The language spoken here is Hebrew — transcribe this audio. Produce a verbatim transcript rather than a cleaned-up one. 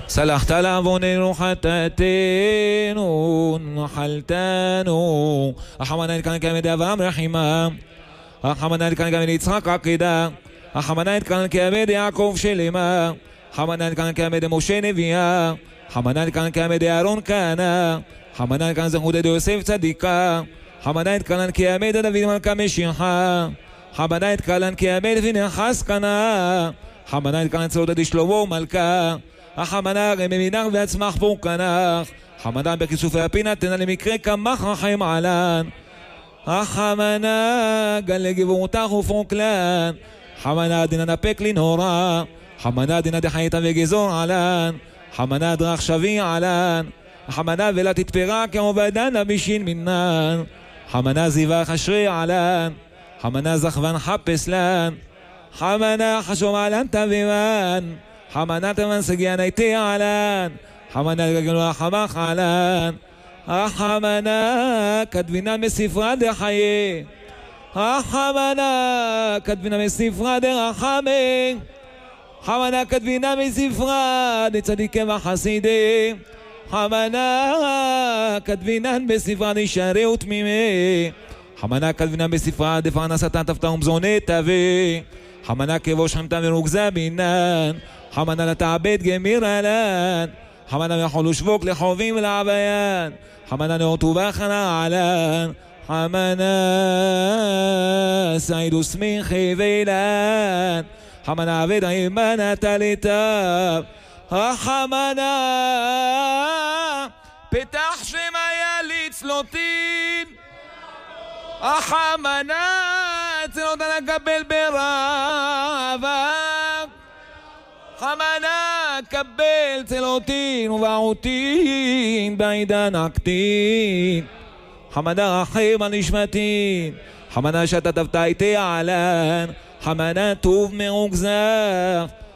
סלחת לעווננו חטאתנו, נחלתנו. רחמנא דכאן כאמד אברהם רחימה, רחמנא דכאן כאמד יצחק עקדה, רחמנא דכאן כאמד יעקב שלמה, רחמנא דכאן כאמד משה נביאה, רחמנא דכאן כאמד אהרון כהנא, רחמנא דכאן זכות יוסף צדיקה, רחמנא דכאן כאמד דוד מלכה משיחה, רחמנא דכאן כאמד פינחס קנה, רחמנא דכאן צלודה דשלמה מלכה, רחמנא רממינך ועצמך פורקנך, רחמנא בכיסופי הפינה תנה למקרה כמך רחם עלן, רחמנא גן לגבורתך ופורקלן, רחמנא דינא נפק לנהורה, רחמנא דינא דחייתא וגזור עלן, רחמנא דרך שבי עלן, רחמנא ולה תתפרה כעובדן בשין מנן, רחמנא זיווך אשרי עלן, רחמנא זכוון חפש לן, רחמנא חשוב עלן תבימן, רחמנא תמן סגיין הייתי עלן, רחמנא גגלו רחמך עלן, רחמנא כתבינן בספרה דחיי, רחמנא כתבינן בספרה דרחמי, רחמנא כתבינן בספרה דצדיקים וחסידים, רחמנא כתבינן בספרה דשרי ותמימי, רחמנא כתבינן בספרה דפרנסתן תפתח ומזוני תביא, רחמנא כבוש חמתה ורוגזה בינן, רחמנא לתעבד גמיר עלן, רחמנא יכול לשבוק לחובים ולעביין, רחמנא נאות ובחנה עלן, רחמנא סעיד וסמיכי ואילן, רחמנא עבד עימנה תליטב, רחמנא פתח שמיה לצלותין, רחמנא צלותן לקבל ברעבה, רחמנא קבל צלותין ובעותין בעידן הקטין, רחמנא רחם על נשמתין, רחמנא שתתפתה איתי עלן, רחמנא טוב מרוגזך,